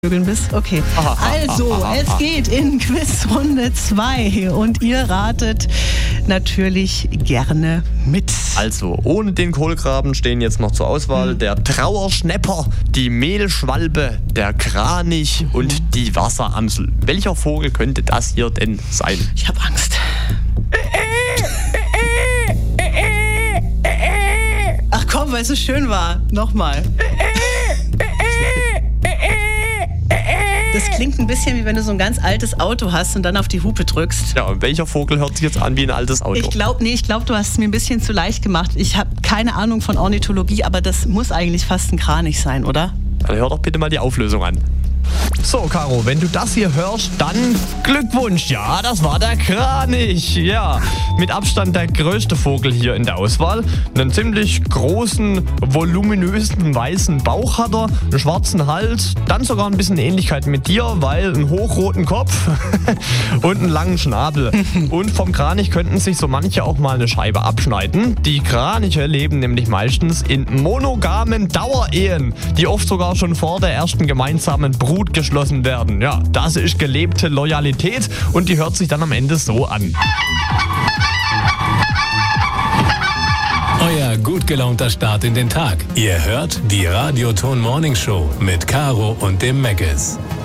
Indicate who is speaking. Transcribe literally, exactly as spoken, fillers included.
Speaker 1: Vögeln bist? Okay. Also, es geht in Quizrunde zwei und ihr ratet natürlich gerne mit.
Speaker 2: Also, ohne den Kohlgraben stehen jetzt noch zur Auswahl hm. der Trauerschnäpper, die Mehlschwalbe, der Kranich und die Wasseramsel. Welcher Vogel könnte das hier denn sein?
Speaker 1: Ich habe Angst. Ach komm, weil es so schön war. Nochmal. Das klingt ein bisschen wie wenn du so ein ganz altes Auto hast und dann auf die Hupe drückst.
Speaker 2: Ja, und welcher Vogel hört sich jetzt an wie ein altes Auto?
Speaker 1: Ich glaube, nee, ich glaube, du hast es mir ein bisschen zu leicht gemacht. Ich habe keine Ahnung von Ornithologie, aber das muss eigentlich fast ein Kranich sein, oder?
Speaker 2: Dann hör doch bitte mal die Auflösung an. So, Caro, wenn du das hier hörst, dann Glückwunsch. Ja, das war der Kranich. Ja, mit Abstand der größte Vogel hier in der Auswahl. Einen ziemlich großen, voluminösen, weißen Bauch hat er, einen schwarzen Hals, dann sogar ein bisschen Ähnlichkeit mit dir, weil einen hochroten Kopf und einen langen Schnabel. Und vom Kranich könnten sich so manche auch mal eine Scheibe abschneiden. Die Kraniche leben nämlich meistens in monogamen Dauerehen, die oft sogar schon vor der ersten gemeinsamen Brut geschlossen werden. Ja, das ist gelebte Loyalität und die hört sich dann am Ende so an.
Speaker 3: Euer gut gelaunter Start in den Tag. Ihr hört die Radioton Morning Show mit Caro und dem Megges.